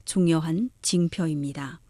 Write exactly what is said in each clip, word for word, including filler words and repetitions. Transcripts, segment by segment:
중요한 징표입니다.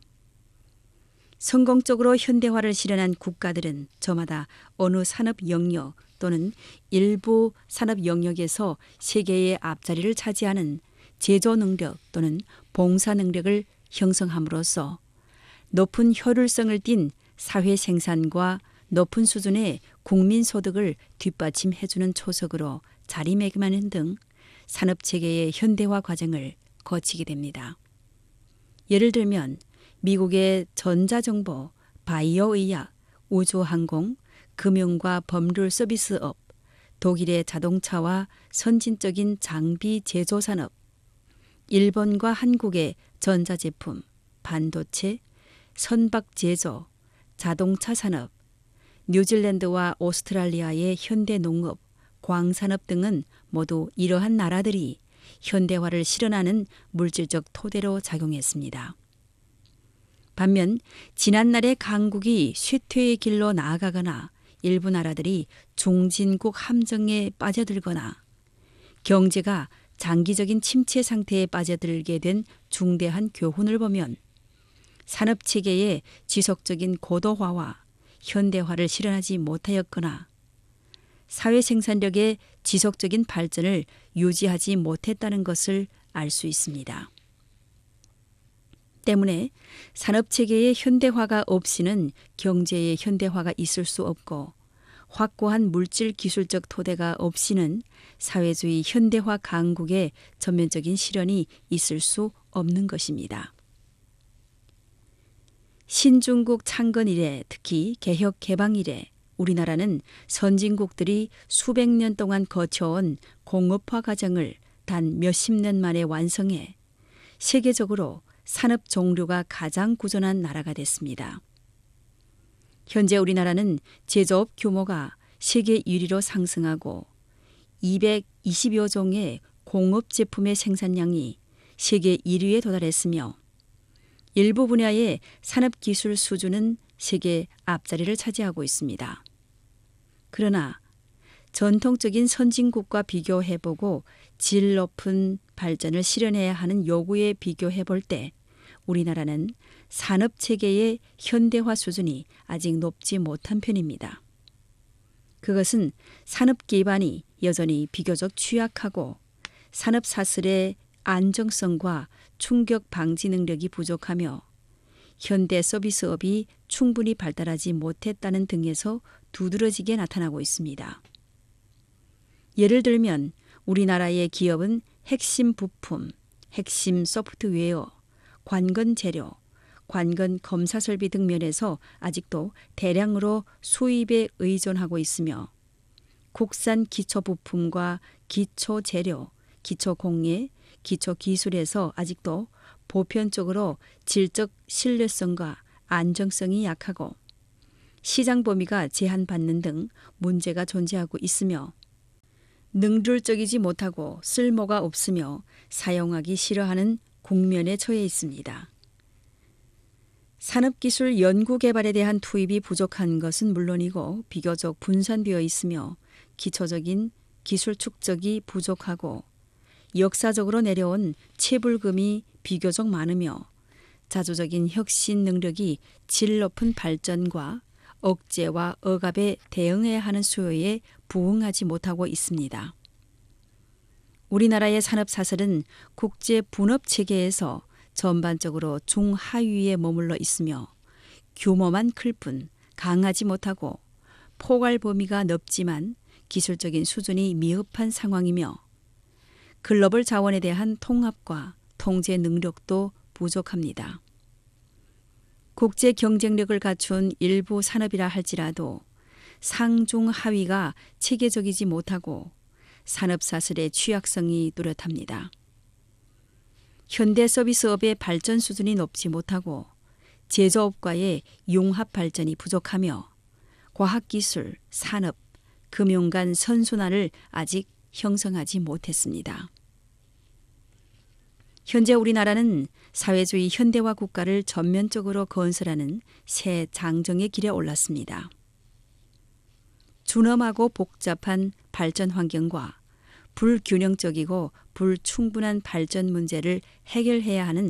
성공적으로 현대화를 실현한 국가들은 저마다 어느 산업 영역 또는 일부 산업 영역에서 세계의 앞자리를 차지하는 제조 능력 또는 봉사 능력을 형성함으로써 높은 효율성을 띤 사회 생산과 높은 수준의 국민 소득을 뒷받침해주는 초석으로 자리매김하는 등 산업체계의 현대화 과정을 거치게 됩니다. 예를 들면 미국의 전자정보, 바이오의학, 우주항공, 금융과 법률 서비스업, 독일의 자동차와 선진적인 장비 제조산업, 일본과 한국의 전자제품, 반도체, 선박 제조, 자동차 산업, 뉴질랜드와 오스트랄리아의 현대농업, 광산업 등은 모두 이러한 나라들이 현대화를 실현하는 물질적 토대로 작용했습니다. 반면 지난날의 강국이 쇠퇴의 길로 나아가거나 일부 나라들이 중진국 함정에 빠져들거나 경제가 장기적인 침체 상태에 빠져들게 된 중대한 교훈을 보면 산업체계의 지속적인 고도화와 현대화를 실현하지 못하였거나 사회 생산력의 지속적인 발전을 유지하지 못했다는 것을 알 수 있습니다. 때문에 산업체계의 현대화가 없이는 경제의 현대화가 있을 수 없고 확고한 물질 기술적 토대가 없이는 사회주의 현대화 강국의 전면적인 실현이 있을 수 없는 것입니다. 신중국 창건 이래 특히 개혁 개방 이래 우리나라는 선진국들이 수백 년 동안 거쳐온 공업화 과정을 단 몇십 년 만에 완성해 세계적으로 산업 종류가 가장 구전한 나라가 됐습니다. 현재 우리나라는 제조업 규모가 세계 일 위로 상승하고 이백이십여 종의 공업 제품의 생산량이 세계 일 위에 도달했으며 일부 분야의 산업기술 수준은 세계 앞자리를 차지하고 있습니다. 그러나 전통적인 선진국과 비교해보고 질 높은 발전을 실현해야 하는 요구에 비교해볼 때 우리나라는 산업체계의 현대화 수준이 아직 높지 못한 편입니다. 그것은 산업 기반이 여전히 비교적 취약하고 산업 사슬의 안정성과 충격 방지 능력이 부족하며 현대 서비스업이 충분히 발달하지 못했다는 등에서 두드러지게 나타나고 있습니다. 예를 들면 우리나라의 기업은 핵심 부품, 핵심 소프트웨어, 관건 재료, 관건 검사 설비 등 면에서 아직도 대량으로 수입에 의존하고 있으며 국산 기초 부품과 기초 재료, 기초 공예, 기초 기술에서 아직도 보편적으로 질적 신뢰성과 안정성이 약하고 시장 범위가 제한받는 등 문제가 존재하고 있으며 능률적이지 못하고 쓸모가 없으며 사용하기 싫어하는 국면에 처해 있습니다. 산업기술 연구개발에 대한 투입이 부족한 것은 물론이고 비교적 분산되어 있으며 기초적인 기술 축적이 부족하고 역사적으로 내려온 체불금이 비교적 많으며 자주적인 혁신 능력이 질 높은 발전과 억제와 억압에 대응해야 하는 수요에 부응하지 못하고 있습니다. 우리나라의 산업사슬은 국제 분업체계에서 전반적으로 중하위에 머물러 있으며 규모만 클 뿐 강하지 못하고 포괄 범위가 넓지만 기술적인 수준이 미흡한 상황이며 글로벌 자원에 대한 통합과 통제 능력도 부족합니다. 국제 경쟁력을 갖춘 일부 산업이라 할지라도 상중 하위가 체계적이지 못하고 산업사슬의 취약성이 뚜렷합니다. 현대 서비스업의 발전 수준이 높지 못하고 제조업과의 융합 발전이 부족하며 과학기술, 산업, 금융 간 선순환을 아직 형성하지 못했습니다. 현재 우리나라는 사회주의 현대화 국가를 전면적으로 건설하는 새 장정의 길에 올랐습니다. 준엄하고 복잡한 발전 환경과 불균형적이고 불충분한 발전 문제를 해결해야 하는